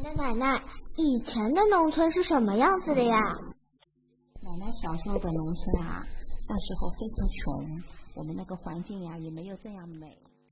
奶奶，以前的农村是什么样子的呀？ 奶奶小时候的农村啊，那时候非常穷，我们那个环境呀也没有这样美。